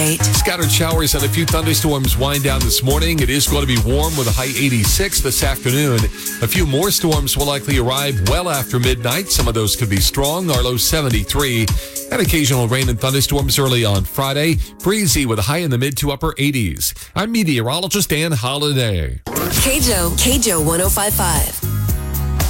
Scattered showers and a few thunderstorms wind down this morning. It is going to be warm with a high 86 this afternoon. A few more storms will likely arrive well after midnight. Some of those could be strong. Our low 73. And occasional rain and thunderstorms early on Friday. Breezy with a high in the mid to upper 80s. I'm meteorologist Dan Holliday. KJO 105.5.